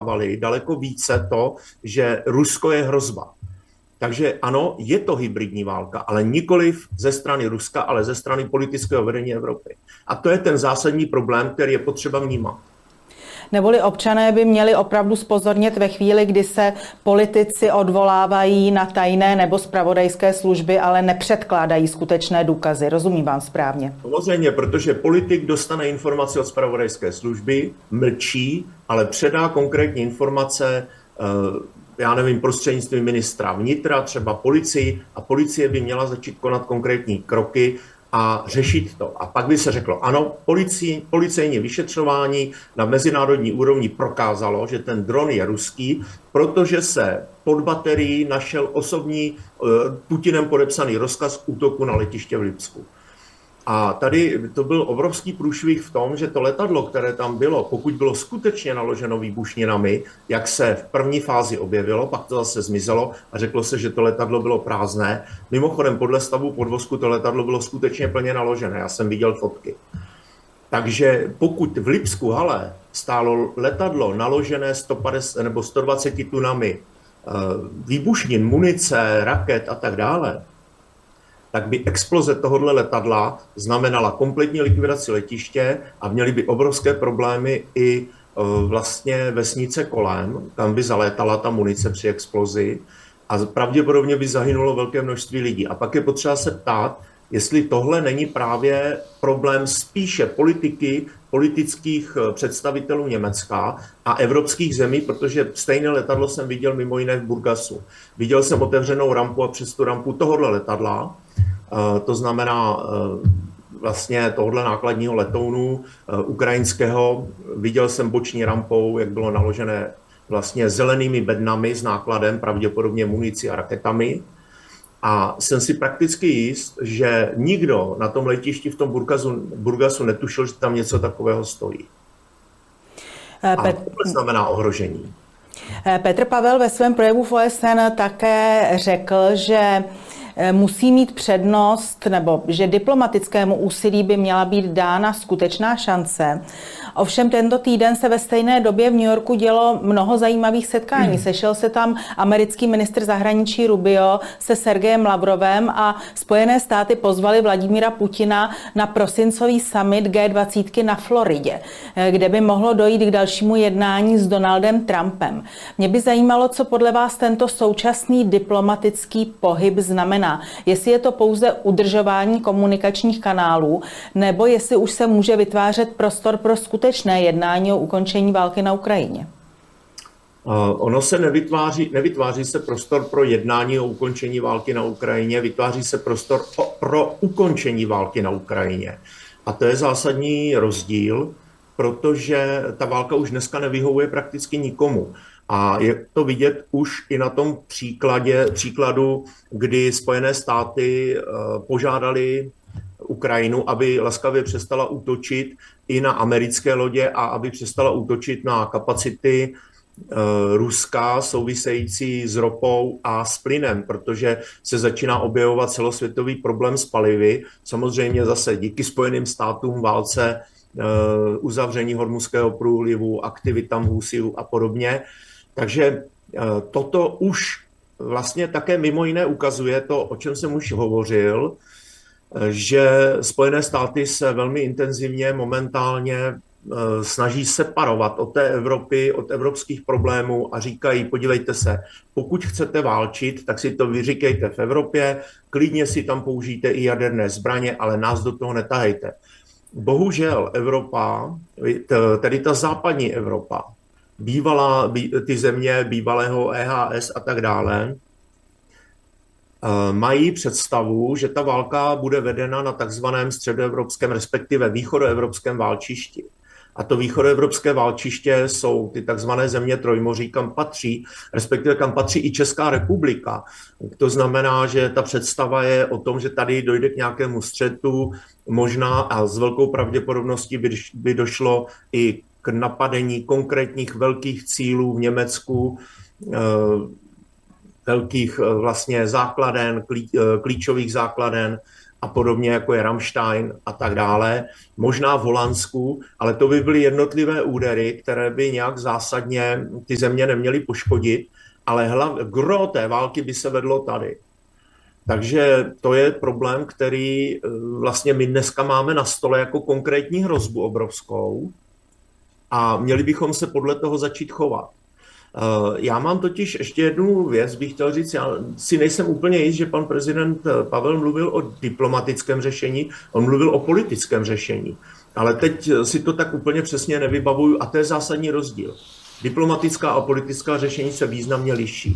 uznávali daleko více to, že Rusko je hrozba. Takže ano, je to hybridní válka, ale nikoliv ze strany Ruska, ale ze strany politického vedení Evropy. A to je ten zásadní problém, který je potřeba vnímat. Neboli občané by měli opravdu zpozornět ve chvíli, kdy se politici odvolávají na tajné nebo zpravodajské služby, ale nepředkládají skutečné důkazy. Rozumím vám správně? Samozřejmě, protože politik dostane informace od zpravodajské služby, mlčí, ale předá konkrétní informace, já nevím, prostřednictvím ministra vnitra, třeba policii, a policie by měla začít konat konkrétní kroky a řešit to. A pak by se řeklo, ano, policejní vyšetřování na mezinárodní úrovni prokázalo, že ten dron je ruský, protože se pod baterií našel osobní Putinem podepsaný rozkaz útoku na letiště v Lipsku. A tady to byl obrovský průšvih v tom, že to letadlo, které tam bylo, pokud bylo skutečně naloženo výbušninami, jak se v první fázi objevilo, pak to zase zmizelo a řeklo se, že to letadlo bylo prázdné. Mimochodem, podle stavu podvozku to letadlo bylo skutečně plně naložené. Já jsem viděl fotky. Takže pokud v Lipsku hale stálo letadlo naložené 150 nebo 120 tunami výbušnin, munice, raket a tak dále, tak by exploze tohohle letadla znamenala kompletní likvidaci letiště a měly by obrovské problémy i vlastně vesnice kolem, kam by zalétala ta munice při explozi a pravděpodobně by zahynulo velké množství lidí. A pak je potřeba se ptát, jestli tohle není právě problém spíše politických představitelů Německa a evropských zemí, protože stejné letadlo jsem viděl mimo jiné v Burgasu. Viděl jsem otevřenou rampu a přes tu rampu tohohle letadla, to znamená vlastně tohohle nákladního letounu ukrajinského, viděl jsem boční rampou, jak bylo naložené vlastně zelenými bednami s nákladem, pravděpodobně municí a raketami. A jsem si prakticky jist, že nikdo na tom letišti v tom Burgasu netušil, že tam něco takového stojí. A to znamená ohrožení. Petr Pavel ve svém projevu v OSN také řekl, že musí mít přednost, nebo že diplomatickému úsilí by měla být dána skutečná šance. Ovšem tento týden se ve stejné době v New Yorku dělo mnoho zajímavých setkání. Sešel se tam americký ministr zahraničí Rubio se Sergejem Lavrovem a Spojené státy pozvali Vladimíra Putina na prosincový summit G20 na Floridě, kde by mohlo dojít k dalšímu jednání s Donaldem Trumpem. Mě by zajímalo, co podle vás tento současný diplomatický pohyb znamená. Jestli je to pouze udržování komunikačních kanálů, nebo jestli už se může vytvářet prostor pro skutečné jednání o ukončení války na Ukrajině. Ono se nevytváří se prostor pro jednání o ukončení války na Ukrajině, vytváří se prostor pro ukončení války na Ukrajině. A to je zásadní rozdíl, protože ta válka už dneska nevyhovuje prakticky nikomu. A je to vidět už i na tom příkladu, kdy Spojené státy požádali Ukrajinu, aby laskavě přestala útočit i na americké lodě a aby přestala útočit na kapacity Ruska související s ropou a s plynem, protože se začíná objevovat celosvětový problém s palivy. Samozřejmě zase díky Spojeným státům, válce, uzavření Hormuzského průlivu, aktivitám Husitů a podobně. Takže toto už vlastně také mimo jiné ukazuje to, o čem jsem už hovořil, že Spojené státy se velmi intenzivně momentálně snaží separovat od té Evropy, od evropských problémů a říkají, podívejte se, pokud chcete válčit, tak si to vyříkejte v Evropě, klidně si tam použijte i jaderné zbraně, ale nás do toho netahejte. Bohužel Evropa, tedy ta západní Evropa, ty země bývalého EHS a tak dále, mají představu, že ta válka bude vedena na takzvaném středoevropském, respektive východoevropském válčišti. A to východoevropské válčiště jsou ty takzvané země Trojmoří, kam patří, respektive kam patří i Česká republika. To znamená, že ta představa je o tom, že tady dojde k nějakému střetu, možná a s velkou pravděpodobností by došlo i k napadení konkrétních velkých cílů v Německu, velkých vlastně základen, klíčových základen a podobně, jako je Rammstein a tak dále, možná v Holandsku, ale to by byly jednotlivé údery, které by nějak zásadně ty země neměly poškodit, ale gro té války by se vedlo tady. Takže to je problém, který vlastně my dneska máme na stole jako konkrétní hrozbu obrovskou a měli bychom se podle toho začít chovat. Já mám totiž ještě jednu věc, bych chtěl říct, já si nejsem úplně jist, že pan prezident Pavel mluvil o diplomatickém řešení, on mluvil o politickém řešení, ale teď si to tak úplně přesně nevybavuju a to je zásadní rozdíl. Diplomatická a politická řešení se významně liší.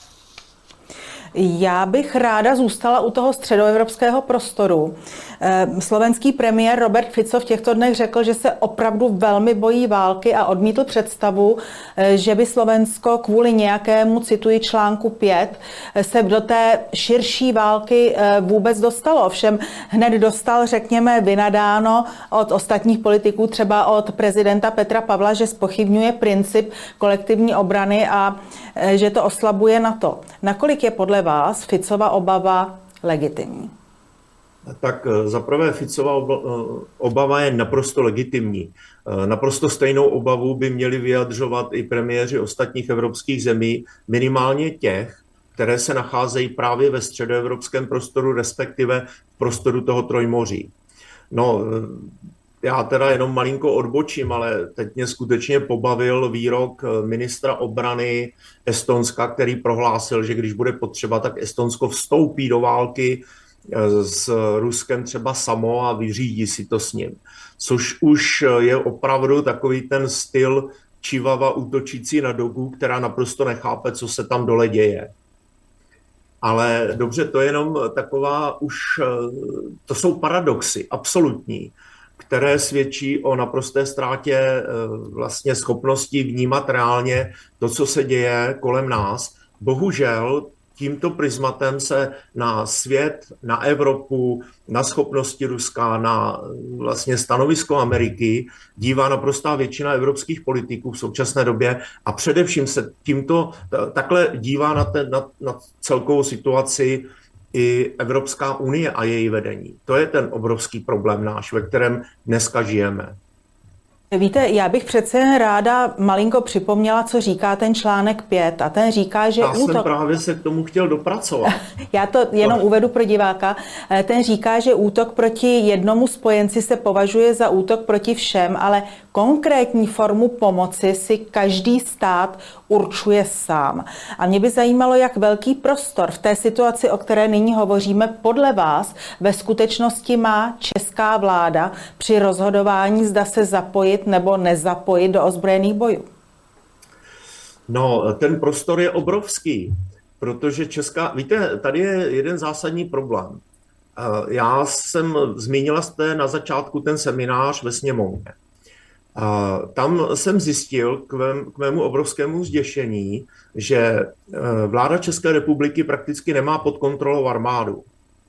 Já bych ráda zůstala u toho středoevropského prostoru. Slovenský premiér Robert Fico v těchto dnech řekl, že se opravdu velmi bojí války a odmítl představu, že by Slovensko kvůli nějakému, cituji článku 5, se do té širší války vůbec dostalo. Ovšem hned dostal, řekněme, vynadáno od ostatních politiků, třeba od prezidenta Petra Pavla, že zpochybňuje princip kolektivní obrany a že to oslabuje NATO. Nakolik je podle vás Ficova obava legitimní? Tak zaprvé Ficova obava je naprosto legitimní. Naprosto stejnou obavu by měli vyjadřovat i premiéři ostatních evropských zemí, minimálně těch, které se nacházejí právě ve středoevropském prostoru, respektive v prostoru toho Trojmoří. No, já teda jenom malinko odbočím, ale teď mě skutečně pobavil výrok ministra obrany Estonska, který prohlásil, že když bude potřeba, tak Estonsko vstoupí do války s Ruskem třeba samo a vyřídí si to s ním. Což už je opravdu takový ten styl čivava útočící na dogu, která naprosto nechápe, co se tam dole děje. Ale dobře, to je jenom taková to jsou paradoxy, absolutní, které svědčí o naprosté ztrátě vlastně schopnosti vnímat reálně to, co se děje kolem nás. Bohužel tímto prismatem se na svět, na Evropu, na schopnosti Ruska, na vlastně stanovisko Ameriky dívá naprostá většina evropských politiků v současné době a především se takhle dívá na celkovou situaci i Evropská unie a její vedení. To je ten obrovský problém náš, ve kterém dneska žijeme. Víte, já bych přece jen ráda malinko připomněla, co říká ten článek 5. A ten říká, že Já jsem právě se k tomu chtěl dopracovat. Já to jenom uvedu pro diváka. Ten říká, že útok proti jednomu spojenci se považuje za útok proti všem, ale konkrétní formu pomoci si každý stát určuje sám. A mě by zajímalo, jak velký prostor v té situaci, o které nyní hovoříme, podle vás ve skutečnosti má česká vláda při rozhodování, zda se zapojit nebo nezapojit do ozbrojených bojů? No, ten prostor je obrovský, protože víte, tady je jeden zásadní problém. Já jsem zmínila jste na začátku ten seminář ve sněmovně. Tam jsem zjistil k mému obrovskému zděšení, že vláda České republiky prakticky nemá pod kontrolou armádu.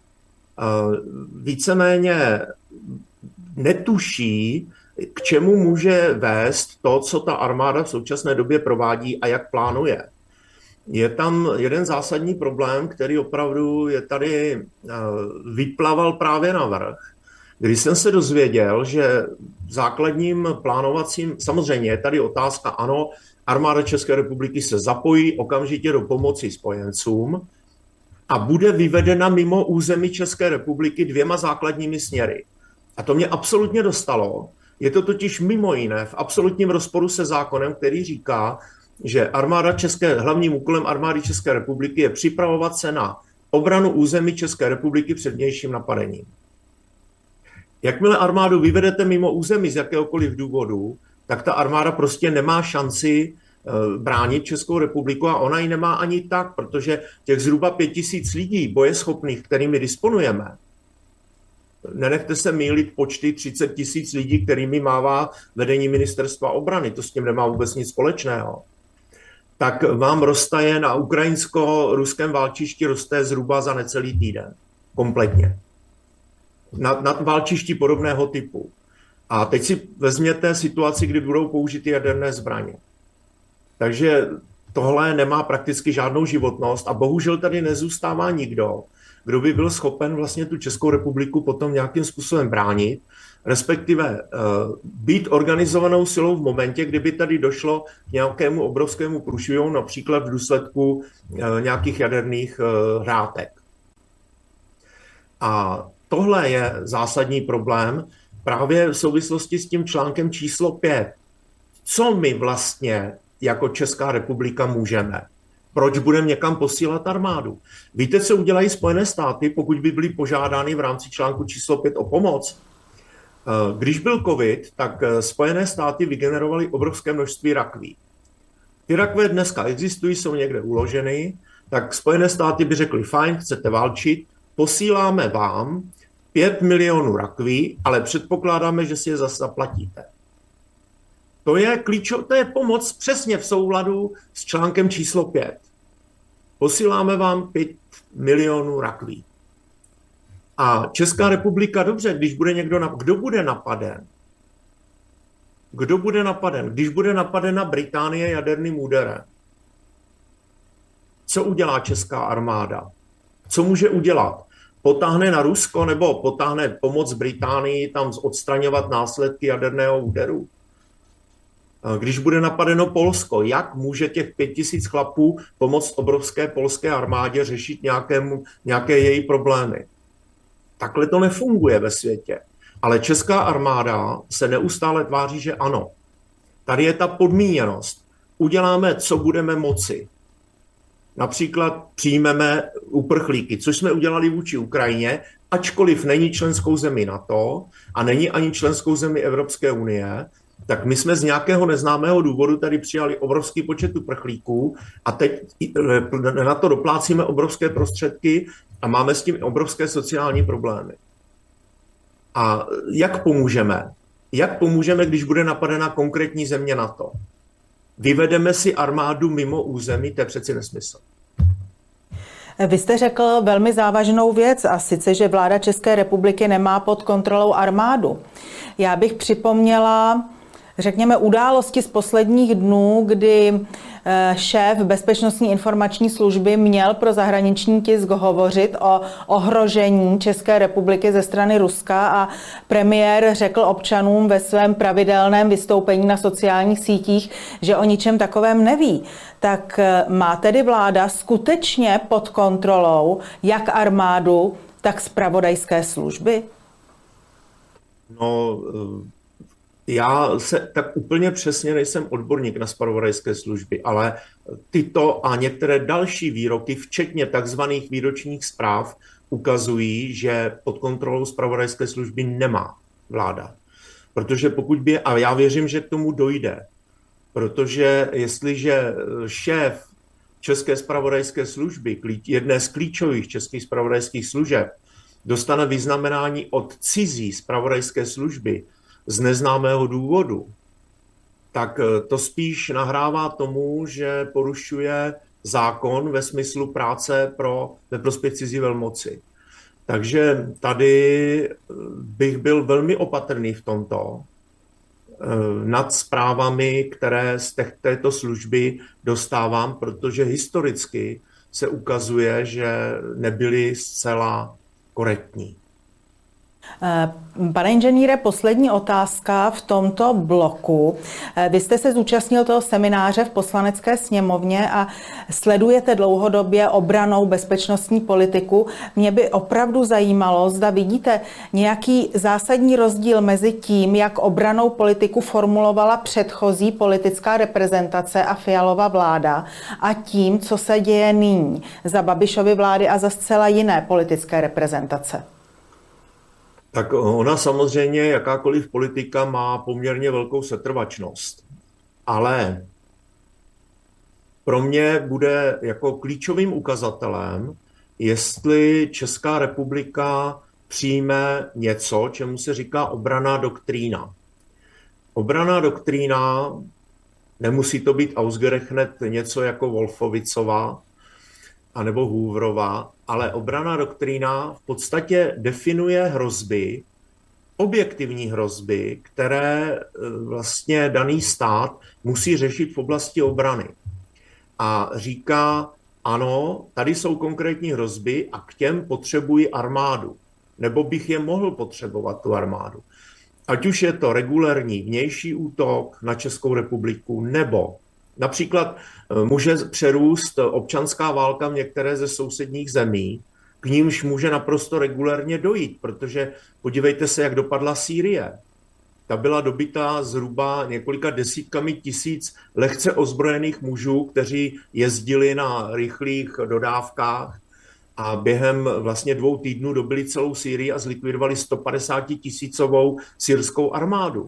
Víceméně netuší, k čemu může vést to, co ta armáda v současné době provádí a jak plánuje. Je tam jeden zásadní problém, který opravdu je tady vyplaval právě navrch, když jsem se dozvěděl, že základním plánovacím, samozřejmě je tady otázka, ano, armáda České republiky se zapojí okamžitě do pomoci spojencům a bude vyvedena mimo území České republiky dvěma základními směry. A to mě absolutně dostalo. Je to totiž mimo jiné v absolutním rozporu se zákonem, který říká, že hlavním úkolem armády České republiky je připravovat se na obranu území České republiky před vnějším napadením. Jakmile armádu vyvedete mimo území z jakéhokoliv důvodu, tak ta armáda prostě nemá šanci bránit Českou republiku a ona ji nemá ani tak, protože těch zhruba 5 000 lidí bojeschopných, kterými disponujeme, nenechte se mýlit počty 30 000 lidí, kterými mává vedení ministerstva obrany, to s tím nemá vůbec nic společného, tak vám roztaje na ukrajinsko-ruském válčišti roste zhruba za necelý týden. Kompletně. Na válčišti podobného typu. A teď si vezměte situaci, kdy budou použity jaderné zbraně. Takže tohle nemá prakticky žádnou životnost a bohužel tady nezůstává nikdo, kdo by byl schopen vlastně tu Českou republiku potom nějakým způsobem bránit, respektive být organizovanou silou v momentě, kdyby tady došlo k nějakému obrovskému průšvihu, například v důsledku nějakých jaderných hrátek. A tohle je zásadní problém právě v souvislosti s tím článkem číslo 5. Co my vlastně jako Česká republika můžeme? Proč budeme někam posílat armádu? Víte, co udělají Spojené státy, pokud by byly požádány v rámci článku číslo 5 o pomoc? Když byl covid, tak Spojené státy vygenerovaly obrovské množství rakví. Ty rakve dneska existují, jsou někde uloženy, tak Spojené státy by řekly, fajn, chcete válčit, posíláme vám 5 milionů rakví, ale předpokládáme, že si je zase zaplatíte. To je pomoc přesně v souladu s článkem číslo 5. Posíláme vám 5 milionů rakví. A Česká republika, dobře, když bude kdo bude napaden? Kdo bude napaden? Když bude napadena Británie jaderným úderem, co udělá česká armáda? Co může udělat? Potáhne na Rusko nebo potáhne pomoc Británii tam odstraňovat následky jaderného úderu? Když bude napadeno Polsko, jak může těch 5000 chlapů pomoct obrovské polské armádě řešit nějaké její problémy? Takhle to nefunguje ve světě. Ale česká armáda se neustále tváří, že ano. Tady je ta podmíněnost. Uděláme, co budeme moci. Například přijmeme uprchlíky, což jsme udělali vůči Ukrajině, ačkoliv není členskou zemí NATO a není ani členskou zemí Evropské unie, tak my jsme z nějakého neznámého důvodu tady přijali obrovský počet uprchlíků a teď na to doplácíme obrovské prostředky a máme s tím obrovské sociální problémy. A jak pomůžeme? Jak pomůžeme, když bude napadena konkrétní země NATO? Vyvedeme si armádu mimo území, to je přeci nesmysl. Vy jste řekl velmi závažnou věc, a sice, že vláda České republiky nemá pod kontrolou armádu. Já bych připomněla, řekněme, události z posledních dnů, kdy šéf Bezpečnostní informační služby měl pro zahraniční tisk hovořit o ohrožení České republiky ze strany Ruska a premiér řekl občanům ve svém pravidelném vystoupení na sociálních sítích, že o ničem takovém neví. Tak má tedy vláda skutečně pod kontrolou jak armádu, tak zpravodajské služby? No, já se tak úplně přesně nejsem odborník na zpravodajské služby, ale tyto a některé další výroky, včetně takzvaných výročních zpráv, ukazují, že pod kontrolou zpravodajské služby nemá vláda. Protože pokud by, a já věřím, že k tomu dojde, protože jestliže šéf České zpravodajské služby, jedné z klíčových českých zpravodajských služeb, dostane vyznamenání od cizí zpravodajské služby z neznámého důvodu, tak to spíš nahrává tomu, že porušuje zákon ve smyslu práce ve prospěch cizí velmoci. Takže tady bych byl velmi opatrný v tomto nad zprávami, které z této služby dostávám, protože historicky se ukazuje, že nebyly zcela korektní. Pane inženýre, poslední otázka v tomto bloku. Vy jste se zúčastnil toho semináře v Poslanecké sněmovně a sledujete dlouhodobě obrannou bezpečnostní politiku. Mě by opravdu zajímalo, zda vidíte nějaký zásadní rozdíl mezi tím, jak obrannou politiku formulovala předchozí politická reprezentace a Fialova vláda a tím, co se děje nyní za Babišovy vlády a za zcela jiné politické reprezentace. Tak ona samozřejmě, jakákoliv politika má poměrně velkou setrvačnost. Ale pro mě bude jako klíčovým ukazatelem, jestli Česká republika přijme něco, čemu se říká obranná doktrína. Obranná doktrína, nemusí to být ausgerechnet něco jako Wolfowicova anebo Hooverova, ale obranná doktrína v podstatě definuje hrozby, objektivní hrozby, které vlastně daný stát musí řešit v oblasti obrany. A říká, ano, tady jsou konkrétní hrozby a k těm potřebují armádu. Nebo bych je mohl potřebovat, tu armádu. Ať už je to regulérní vnější útok na Českou republiku, nebo například může přerůst občanská válka v některé ze sousedních zemí, k nímž může naprosto regulérně dojít, protože podívejte se, jak dopadla Sýrie. Ta byla dobytá zhruba několika desítkami tisíc lehce ozbrojených mužů, kteří jezdili na rychlých dodávkách a během vlastně 2 týdnů dobili celou Sýrii a zlikvidovali 150 000 syrskou armádu.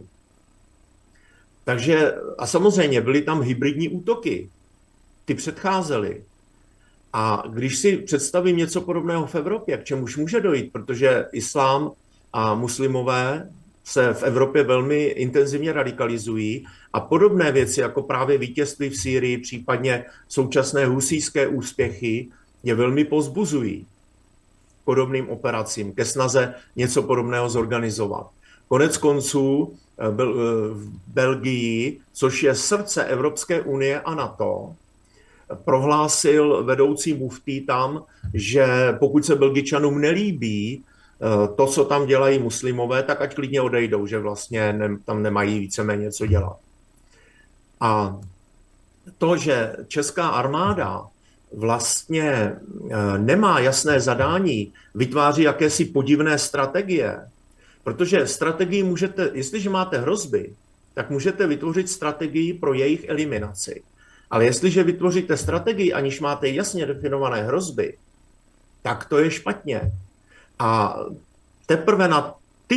Takže a samozřejmě byly tam hybridní útoky. Ty předcházely. A když si představím něco podobného v Evropě, k čemuž může dojít, protože islám a muslimové se v Evropě velmi intenzivně radikalizují a podobné věci, jako právě vítězství v Sýrii, případně současné husijské úspěchy, je velmi povzbuzují podobným operacím, ke snaze něco podobného zorganizovat. Konec konců v Belgii, což je srdce Evropské unie a NATO, prohlásil vedoucí muftí tam, že pokud se Belgičanům nelíbí to, co tam dělají muslimové, tak ať klidně odejdou, že vlastně tam nemají víceméně co dělat. A to, že česká armáda vlastně nemá jasné zadání, vytváří jakési podivné strategie, protože strategii můžete, jestliže máte hrozby, tak můžete vytvořit strategii pro jejich eliminaci. Ale jestliže vytvoříte strategii, aniž máte jasně definované hrozby, tak to je špatně. A teprve na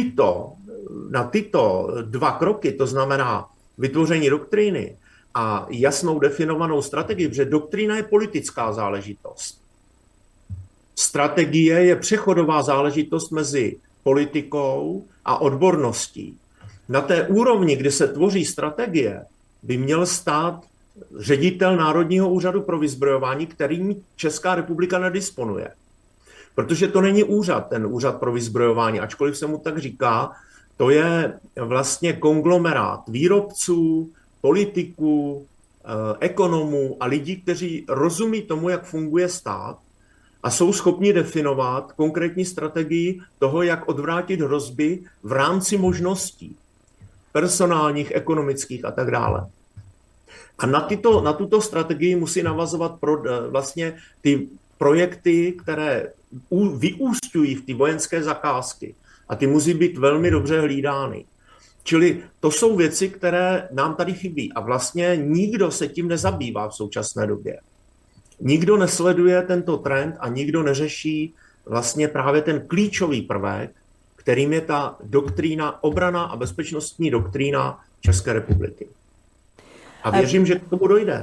tyto 2 kroky, to znamená vytvoření doktríny a jasnou definovanou strategii, protože doktrína je politická záležitost. Strategie je přechodová záležitost mezi politikou a odborností. Na té úrovni, kdy se tvoří strategie, by měl stát ředitel Národního úřadu pro vyzbrojování, kterým Česká republika nedisponuje. Protože to není úřad, ten úřad pro vyzbrojování, ačkoliv se mu tak říká, to je vlastně konglomerát výrobců, politiků, ekonomů a lidí, kteří rozumí tomu, jak funguje stát a jsou schopni definovat konkrétní strategii toho, jak odvrátit hrozby v rámci možností personálních, ekonomických a tak dále. A na tuto strategii musí navazovat vlastně ty projekty, které vyúsťují v ty vojenské zakázky. A ty musí být velmi dobře hlídány. Čili to jsou věci, které nám tady chybí. A vlastně nikdo se tím nezabývá v současné době. Nikdo nesleduje tento trend a nikdo neřeší vlastně právě ten klíčový prvek, kterým je ta doktrína, obranná a bezpečnostní doktrína České republiky. A věřím, že k tomu dojde.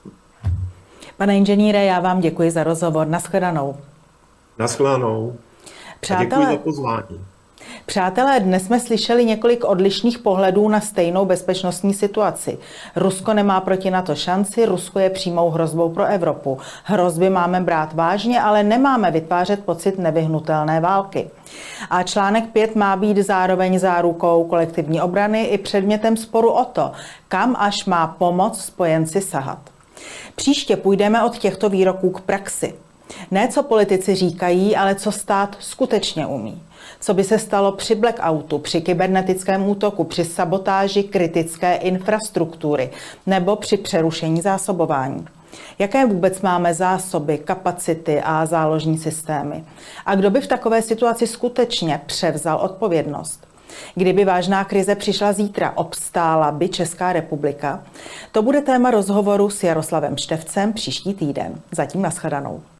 Pane inženýre, já vám děkuji za rozhovor. Naschledanou. Naschledanou. Děkuji za pozvání. Přátelé, dnes jsme slyšeli několik odlišných pohledů na stejnou bezpečnostní situaci. Rusko nemá proti NATO šanci, Rusko je přímou hrozbou pro Evropu. Hrozby máme brát vážně, ale nemáme vytvářet pocit nevyhnutelné války. A článek 5 má být zároveň zárukou kolektivní obrany i předmětem sporu o to, kam až má pomoc spojenci sahat. Příště půjdeme od těchto výroků k praxi. Ne, co politici říkají, ale co stát skutečně umí. Co by se stalo při blackoutu, při kybernetickém útoku, při sabotáži kritické infrastruktury nebo při přerušení zásobování. Jaké vůbec máme zásoby, kapacity a záložní systémy? A kdo by v takové situaci skutečně převzal odpovědnost? Kdyby vážná krize přišla zítra, obstála by Česká republika? To bude téma rozhovoru s Jaroslavem Štefcem příští týden. Zatím naschledanou.